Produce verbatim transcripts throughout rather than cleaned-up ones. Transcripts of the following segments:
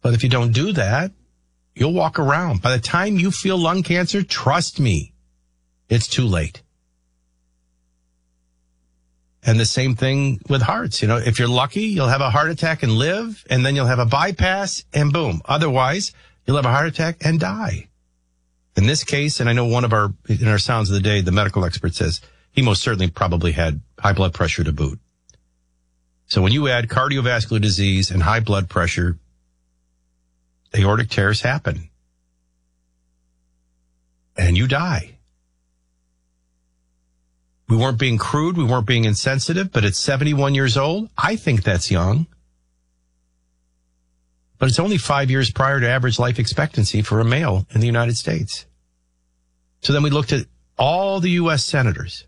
But if you don't do that, you'll walk around. By the time you feel lung cancer, trust me, it's too late. And the same thing with hearts. You know, if you're lucky, you'll have a heart attack and live, and then you'll have a bypass and boom. Otherwise, you'll have a heart attack and die. In this case, and I know one of our, in our sounds of the day, the medical expert says he most certainly probably had high blood pressure to boot. So when you add cardiovascular disease and high blood pressure, aortic tears happen. And you die. We weren't being crude. We weren't being insensitive. But at seventy-one years old, I think that's young. But it's only five years prior to average life expectancy for a male in the United States. So then we looked at all the U S senators.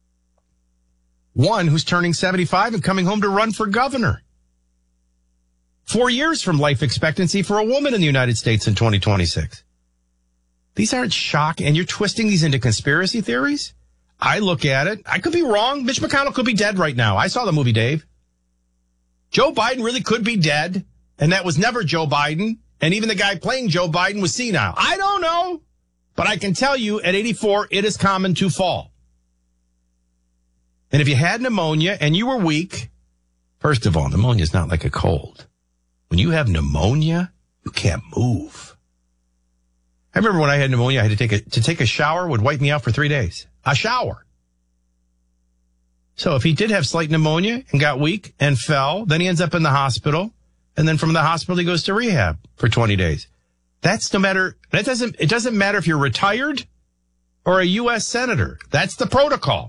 One who's turning seventy-five and coming home to run for governor. Four years from life expectancy for a woman in the United States in twenty twenty-six. These aren't shock, and you're twisting these into conspiracy theories? I look at it. I could be wrong. Mitch McConnell could be dead right now. I saw the movie, Dave. Joe Biden really could be dead, and that was never Joe Biden, and even the guy playing Joe Biden was senile. I don't know, but I can tell you at eighty-four, it is common to fall. And if you had pneumonia and you were weak, first of all, pneumonia is not like a cold. When you have pneumonia, you can't move. I remember when I had pneumonia, I had to take a, to take a shower would wipe me out for three days. A shower. So if he did have slight pneumonia and got weak and fell, then he ends up in the hospital. And then from the hospital, he goes to rehab for twenty days. That's no matter, that doesn't, it doesn't matter if you're retired or a U S senator. That's the protocol.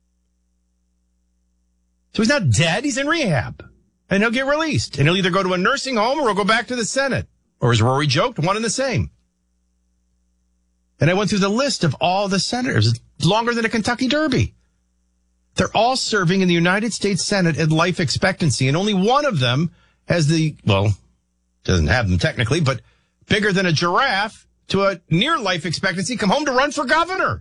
So he's not dead. He's in rehab and he'll get released and he'll either go to a nursing home or he'll go back to the Senate, or as Rory joked, one and the same. And I went through the list of all the senators. It's longer than a Kentucky Derby. They're all serving in the United States Senate at life expectancy, and only one of them has the, well, doesn't have them technically, but bigger than a giraffe to a near life expectancy, come home to run for governor.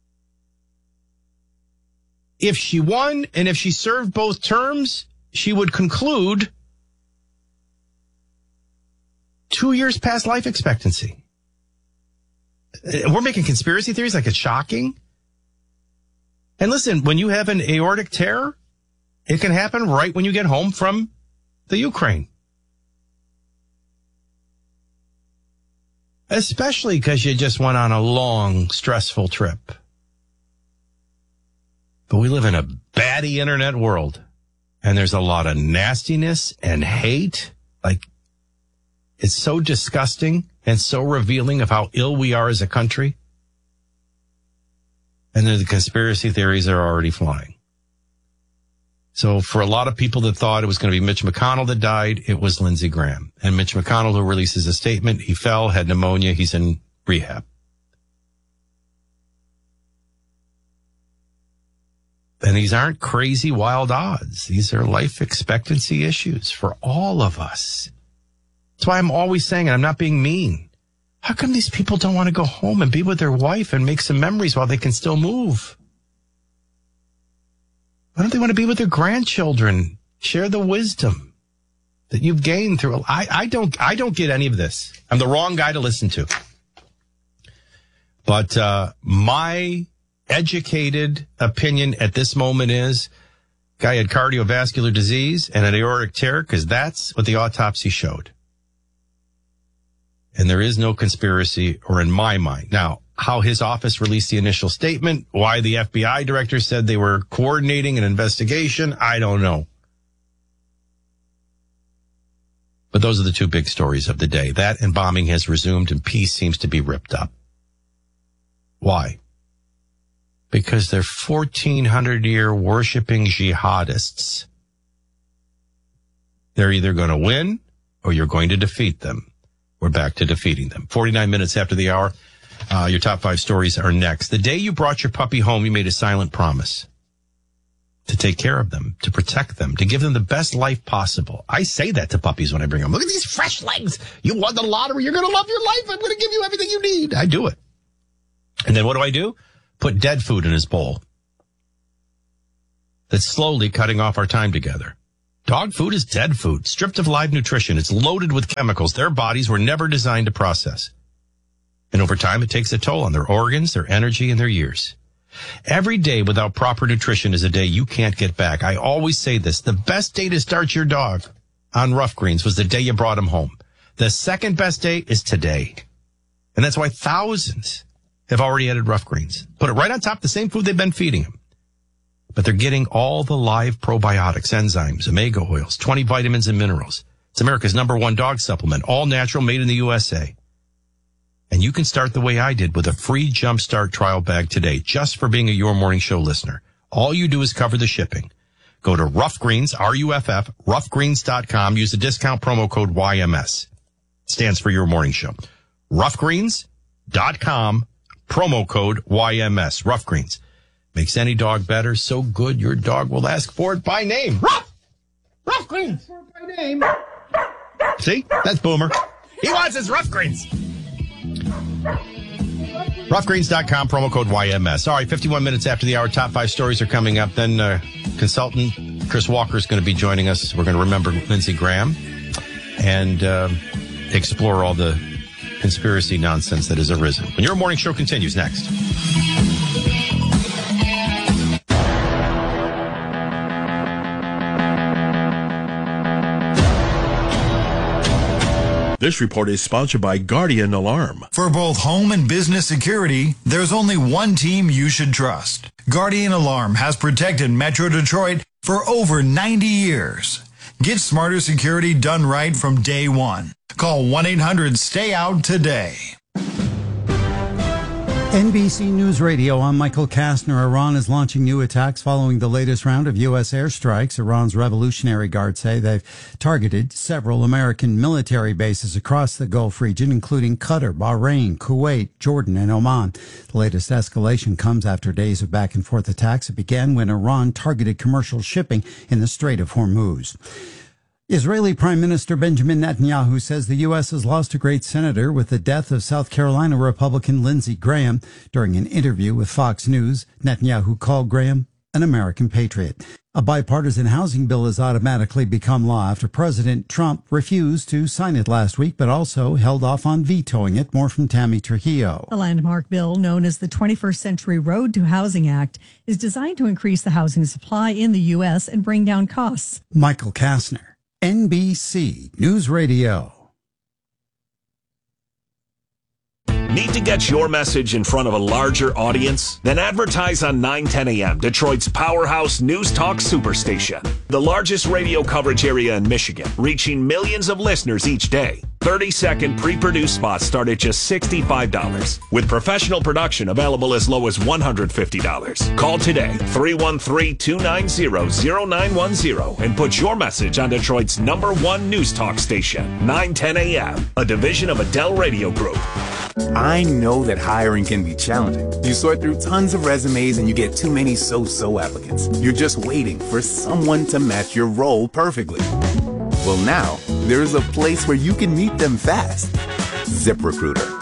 If she won and if she served both terms, she would conclude two years past life expectancy. We're making conspiracy theories like it's shocking. And listen, when you have an aortic tear, it can happen right when you get home from the Ukraine. Especially because you just went on a long, stressful trip. But we live in a batty internet world. And there's a lot of nastiness and hate. Like, it's so disgusting and so revealing of how ill we are as a country. And then the conspiracy theories are already flying. So for a lot of people that thought it was going to be Mitch McConnell that died, it was Lindsey Graham. And Mitch McConnell, who releases a statement, he fell, had pneumonia, he's in rehab. And these aren't crazy wild odds. These are life expectancy issues for all of us. That's why I'm always saying, and I'm not being mean, how come these people don't want to go home and be with their wife and make some memories while they can still move? Why don't they want to be with their grandchildren? Share the wisdom that you've gained through. I, I don't, I don't get any of this. I'm the wrong guy to listen to. But, uh, my educated opinion at this moment is guy had cardiovascular disease and an aortic tear, because that's what the autopsy showed. And there is no conspiracy, or in my mind. Now, how his office released the initial statement, why the F B I director said they were coordinating an investigation, I don't know. But those are the two big stories of the day. That and bombing has resumed and peace seems to be ripped up. Why? Because they're fourteen hundred year worshiping jihadists. They're either going to win or you're going to defeat them. We're back to defeating them. forty-nine minutes after the hour. Uh, your top five stories are next. The day you brought your puppy home, you made a silent promise to take care of them, to protect them, to give them the best life possible. I say that to puppies when I bring them. Look at these fresh legs. You won the lottery. You're going to love your life. I'm going to give you everything you need. I do it. And then what do I do? Put dead food in his bowl. That's slowly cutting off our time together. Dog food is dead food, stripped of live nutrition. It's loaded with chemicals their bodies were never designed to process. And over time, it takes a toll on their organs, their energy, and their years. Every day without proper nutrition is a day you can't get back. I always say this. The best day to start your dog on Rough Greens was the day you brought him home. The second best day is today. And that's why thousands have already added Rough Greens. Put it right on top of the same food they've been feeding him. But they're getting all the live probiotics, enzymes, omega oils, twenty vitamins and minerals. It's America's number one dog supplement, all natural, made in the U S A. And you can start the way I did with a free Jumpstart trial bag today, just for being a Your Morning Show listener. All you do is cover the shipping. Go to Rough Greens, R U F F, rough greens dot com. Use the discount promo code Y M S. Stands for Your Morning Show. rough greens dot com, promo code Y M S. Rough Greens. Makes any dog better, so good your dog will ask for it by name. Rough! Rough Greens! By name. See? That's Boomer. He wants his Rough Greens. rough greens dot com, promo code Y M S. All right, fifty-one minutes after the hour, top five stories are coming up. Then uh, consultant Chris Walker is going to be joining us. We're going to remember Lindsey Graham and uh, explore all the conspiracy nonsense that has arisen. When Your Morning Show continues next. This report is sponsored by Guardian Alarm. For both home and business security, there's only one team you should trust. Guardian Alarm has protected Metro Detroit for over ninety years. Get smarter security done right from day one. Call one eight hundred stay out today. N B C News Radio, I'm Michael Kastner. Iran is launching new attacks following the latest round of U S airstrikes. Iran's Revolutionary Guard say they've targeted several American military bases across the Gulf region, including Qatar, Bahrain, Kuwait, Jordan, and Oman. The latest escalation comes after days of back and forth attacks. It began when Iran targeted commercial shipping in the Strait of Hormuz. Israeli Prime Minister Benjamin Netanyahu says the U S has lost a great senator with the death of South Carolina Republican Lindsey Graham. During an interview with Fox News, Netanyahu called Graham an American patriot. A bipartisan housing bill has automatically become law after President Trump refused to sign it last week, but also held off on vetoing it. More from Tammy Trujillo. The landmark bill, known as the twenty-first Century Road to Housing Act, is designed to increase the housing supply in the U S and bring down costs. Michael Kastner, N B C News Radio. Need to get your message in front of a larger audience? Then advertise on nine ten A M, Detroit's powerhouse news talk superstation. The largest radio coverage area in Michigan, reaching millions of listeners each day. thirty-second pre-produced spots start at just sixty-five dollars, with professional production available as low as one hundred fifty dollars. Call today, three one three, two nine zero, zero nine one zero, and put your message on Detroit's number one news talk station, nine ten A M, a division of Adele Radio Group. I know that hiring can be challenging. You sort through tons of resumes and you get too many so-so applicants. You're just waiting for someone to match your role perfectly. Well, now, there's a place where you can meet them fast. ZipRecruiter.